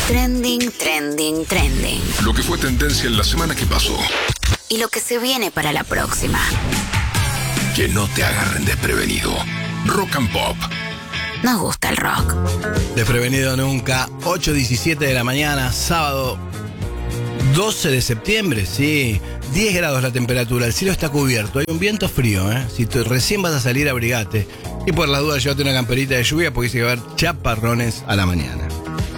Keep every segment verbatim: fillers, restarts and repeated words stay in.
Trending, trending, trending. Lo que fue tendencia en la semana que pasó. Y lo que se viene para la próxima. Que no te agarren desprevenido. Rock and Pop. Nos gusta el rock. Desprevenido nunca. ocho diecisiete de la mañana, sábado doce de septiembre, sí. diez grados la temperatura, el cielo está cubierto. Hay un viento frío, ¿eh? Si tú recién vas a salir, abrigate. Y por las dudas, llévate una camperita de lluvia porque dice que va a haber chaparrones a la mañana.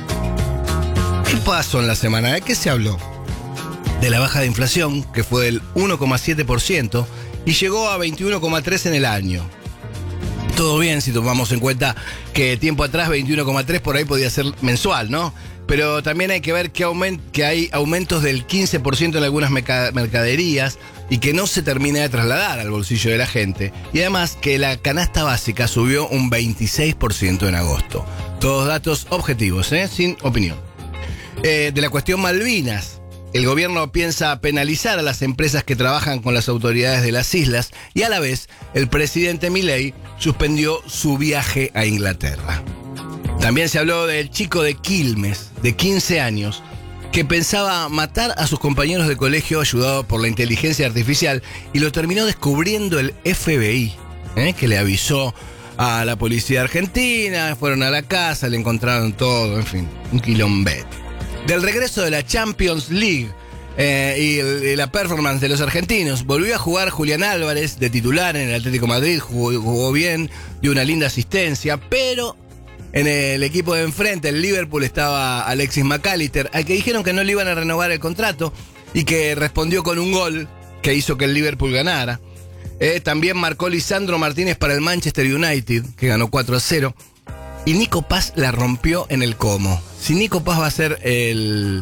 ¿Qué pasó en la semana? ¿De qué se habló? De la baja de inflación, que fue del uno coma siete por ciento y llegó a veintiuno coma tres por ciento en el año. Todo bien si tomamos en cuenta que tiempo atrás veintiuno coma tres por ahí podía ser mensual, ¿no? Pero también hay que ver que, aument- que hay aumentos del quince por ciento en algunas meca- mercaderías y que no se termina de trasladar al bolsillo de la gente. Y además que la canasta básica subió un veintiséis por ciento en agosto. Todos datos objetivos, ¿eh? Sin opinión. Eh, de la cuestión Malvinas. El gobierno piensa penalizar a las empresas que trabajan con las autoridades de las islas y a la vez el presidente Milei suspendió su viaje a Inglaterra. También se habló del chico de Quilmes, de quince años, que pensaba matar a sus compañeros de colegio ayudado por la inteligencia artificial y lo terminó descubriendo el F B I, ¿eh? Que le avisó a la policía argentina, fueron a la casa, le encontraron todo, en fin, un quilombete. Del regreso de la Champions League eh, y, el, y la performance de los argentinos, volvió a jugar Julián Álvarez de titular en el Atlético de Madrid, jugó, jugó bien, dio una linda asistencia, pero en el equipo de enfrente, el Liverpool, estaba Alexis McAllister, al que dijeron que no le iban a renovar el contrato y que respondió con un gol que hizo que el Liverpool ganara. Eh, también marcó Lisandro Martínez para el Manchester United, que ganó cuatro a cero. Y Nico Paz la rompió en el Como. Si Nico Paz va a ser el,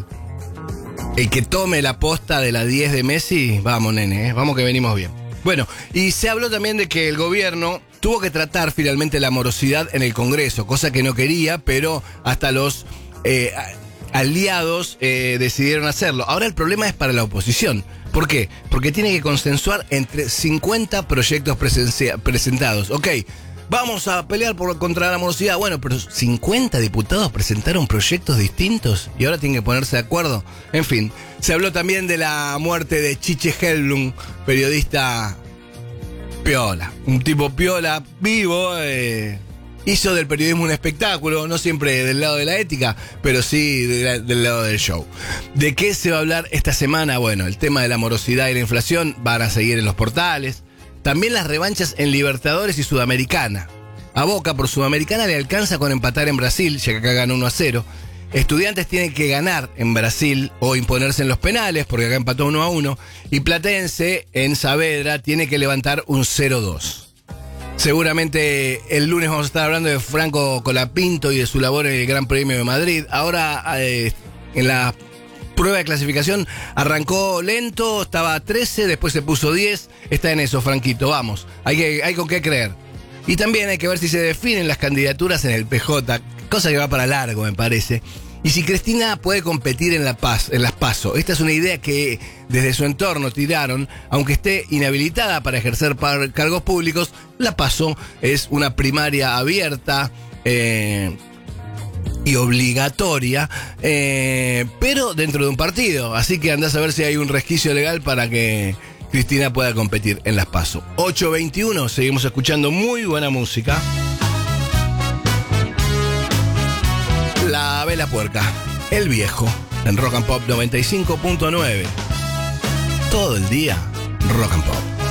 el que tome la posta de la diez de Messi, vamos, nene, ¿eh? Vamos que venimos bien. Bueno, y se habló también de que el gobierno tuvo que tratar finalmente la morosidad en el Congreso, cosa que no quería, pero hasta los eh, aliados eh, decidieron hacerlo. Ahora el problema es para la oposición. ¿Por qué? Porque tiene que consensuar entre cincuenta proyectos presencia- presentados. Ok. Vamos a pelear por, contra la morosidad. Bueno, pero cincuenta diputados presentaron proyectos distintos y ahora tienen que ponerse de acuerdo. En fin, se habló también de la muerte de Chiche Helblum, periodista piola. Un tipo piola, vivo, eh, hizo del periodismo un espectáculo, no siempre del lado de la ética, pero sí de la, del lado del show. ¿De qué se va a hablar esta semana? Bueno, el tema de la morosidad y la inflación van a seguir en los portales. También las revanchas en Libertadores y Sudamericana. A Boca por Sudamericana le alcanza con empatar en Brasil, ya que acá ganó uno a cero. Estudiantes tiene que ganar en Brasil o imponerse en los penales, porque acá empató uno a uno. Y Platense en Saavedra tiene que levantar un cero dos. Seguramente el lunes vamos a estar hablando de Franco Colapinto y de su labor en el Gran Premio de Madrid. Ahora eh, en la prueba de clasificación arrancó lento, estaba a trece, después se puso diez. Está en eso, Franquito, vamos. Hay, que, hay con qué creer. Y también hay que ver si se definen las candidaturas en el P J, cosa que va para largo, me parece. Y si Cristina puede competir en, la paz, en las PASO. Esta es una idea que desde su entorno tiraron, aunque esté inhabilitada para ejercer par- cargos públicos. La PASO es una primaria abierta, eh... y obligatoria, eh, pero dentro de un partido. Así que andás a ver si hay un resquicio legal para que Cristina pueda competir en las PASO. ocho veintiuno, seguimos escuchando muy buena música. La Vela Puerca, El Viejo, en Rock and Pop noventa y cinco punto nueve. Todo el día, Rock and Pop.